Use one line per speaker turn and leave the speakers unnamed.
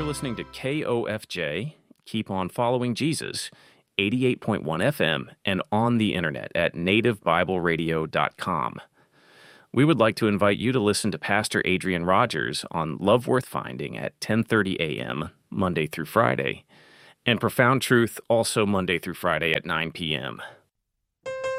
listening to KOFJ, Keep On Following Jesus, 88.1 FM, and on the internet at nativebibleradio.com. We would like to invite you to listen to Pastor Adrian Rogers on Love Worth Finding at 10:30 a.m., Monday through Friday, and Profound Truth also Monday through Friday at 9 p.m.